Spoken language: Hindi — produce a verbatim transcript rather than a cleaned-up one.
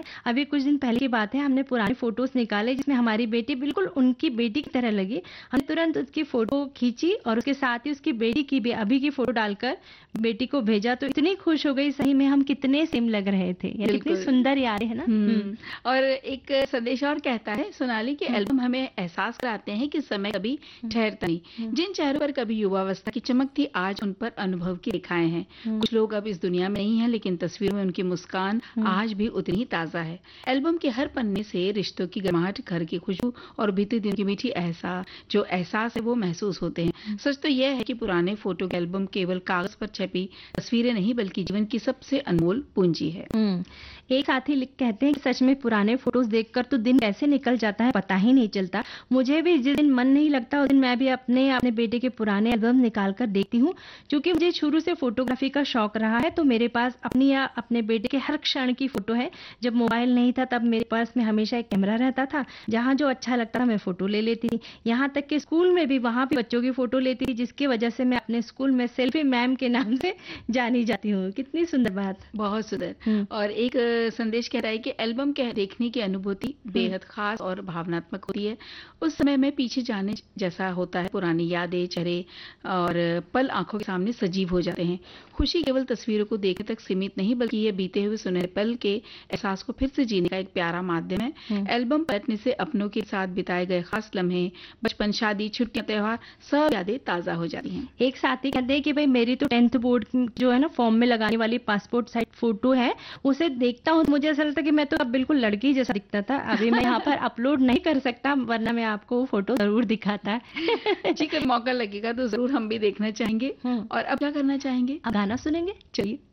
है, अभी कुछ दिन पहले की बात है, हमने पुराने फ़ोटोज़ निकाले जिसमें हमारी बेटी बिल्कुल उनकी बेटी की तरह लगी। हमने तुरंत उसकी फ़ोटो खींची और उसके साथ ही उसकी बेटी की भी अभी की फ़ोटो डालकर बेटी को भेजा, तो इतनी खुश हो गई, सही में हम कितने सेम लग रहे थे। ये कितनी बिल्कुल। सुंदर यादें हैं ना? हुँ, हुँ, और एक संदेश और कहता है सोनाली कि हुँ, एल्बम हमें एहसास कराते हैं कि समय कभी हुँ, ठहरता नहीं। हुँ, जिन चेहरों पर कभी युवावस्था की चमक थी, आज उन पर अनुभव की रेखाएँ हैं। हुँ, कुछ लोग अब इस दुनिया में नहीं हैं, लेकिन तस्वीरों में उनकी मुस्कान हुँ। आज भी उतनी ही ताज़ा है। एल्बम के हर पन्ने से रिश्तों की गर्माहट, घर की खुशबू और बीते दिन की मीठी एहसास जो एहसास है वो महसूस होते हैं। सच तो यह है कि पुराने फ़ोटो के एल्बम केवल कागज़ पर छपी तस्वीरें नहीं, बल्कि जीवन की सबसे अनमोल पूँजी है। हुँ। एक साथी लिख कहते हैं कि सच में पुराने फ़ोटोज़ देखकर तो दिन कैसे निकल जाता है पता ही नहीं चलता। मुझे भी जिस दिन मन नहीं लगता उस दिन मैं भी अपने अपने बेटे के पुराने एल्बम निकाल कर देखती हूँ। चूँकि मुझे शुरू से फ़ोटोग्राफ़ी का शौक रहा है तो मेरे पास अपनी या अपने बेटे के हर क्षण की फ़ोटो है। जब मोबाइल नहीं था तब मेरे पर्स में हमेशा एक कैमरा रहता था। जहाँ जो अच्छा लगता था मैं फ़ोटो ले लेती थी। यहाँ तक कि स्कूल में भी वहाँ भी बच्चों की फ़ोटो लेती थी जिसकी वजह से मैं अपने स्कूल में सेल्फ़ी मैम के नाम से जानी जाती हूँ। कितनी सुंदर बात। बहुत सुंदर। हुँ, और एक अ, संदेश कह रहा है कि एल्बम के देखने की अनुभूति हुँ। बेहद खास और भावनात्मक होती है। उस समय में पीछे जाने जैसा होता है, पुरानी यादें, चेहरे और पल आंखों के सामने सजीव हो जाते हैं। खुशी केवल तस्वीरों को देखने तक सीमित नहीं, बल्कि ये बीते हुए सुनहरे पल के एहसास को फिर से जीने का एक प्यारा माध्यम है। हुँ। एल्बम पलटने से अपनों के साथ बिताए गए खास लम्हे, बचपन, शादी, छुट्टियां, त्योहार, सब यादें ताज़ा हो जाती हैं। एक साथी कहते हैं कि भाई मेरी तो टेंथ बोर्ड की जो है ना फॉर्म में लगाने वाली पासपोर्ट साइज फोटो है, उसे देखता हूँ तो मुझे ऐसा लगता है कि मैं तो अब बिल्कुल लड़की जैसा दिखता था। अभी मैं यहाँ पर अपलोड नहीं कर सकता वरना मैं आपको वो फोटो ज़रूर दिखाता। जी, कभी मौका लगेगा तो ज़रूर हम भी देखना चाहेंगे। हुँ, और अब क्या करना चाहेंगे? अब गाना सुनेंगे? चलिए।